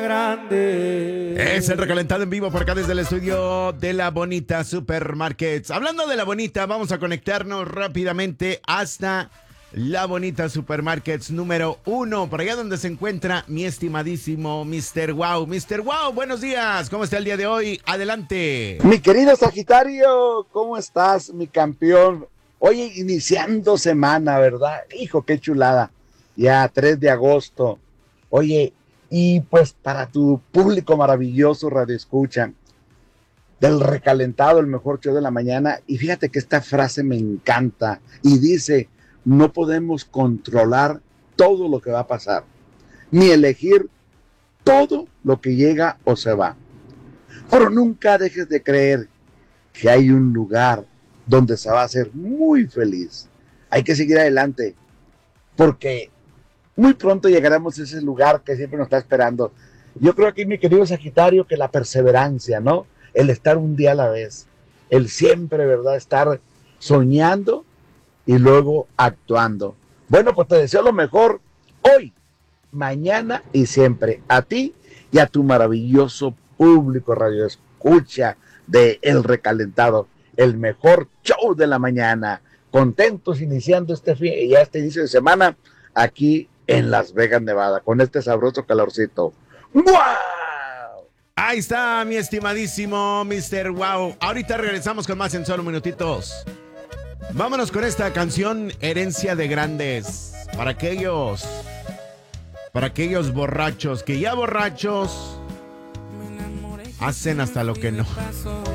Grande. Es el recalentado en vivo por acá desde el estudio de La Bonita Supermarkets. Hablando de La Bonita, vamos a conectarnos rápidamente hasta La Bonita Supermarkets número 1, por allá donde se encuentra mi estimadísimo Mr. Wow. Mr. Wow, buenos días. ¿Cómo está el día de hoy? Adelante. Mi querido Sagitario, ¿cómo estás, mi campeón? Oye, iniciando semana, ¿verdad? Hijo, qué chulada. Ya, 3 de agosto. Oye, y pues para tu público maravilloso Radio Escucha, del recalentado, el mejor show de la mañana. Y fíjate que esta frase me encanta. Y dice, no podemos controlar todo lo que va a pasar, ni elegir todo lo que llega o se va. Pero nunca dejes de creer que hay un lugar donde se va a ser muy feliz. Hay que seguir adelante, porque muy pronto llegaremos a ese lugar que siempre nos está esperando. Yo creo aquí, mi querido Sagitario, que la perseverancia, ¿no? El estar un día a la vez, el siempre, ¿verdad? Estar soñando y luego actuando. Bueno, pues te deseo lo mejor hoy, mañana y siempre. A ti y a tu maravilloso público Radio Escucha de El Recalentado, el mejor show de la mañana. Contentos iniciando este inicio de semana aquí en Las Vegas, Nevada, con este sabroso calorcito. ¡Wow! Ahí está mi estimadísimo Mr. Wow. Ahorita regresamos con más en solo minutitos. Vámonos con esta canción, Herencia de Grandes. Para aquellos borrachos que ya borrachos hacen hasta lo que no.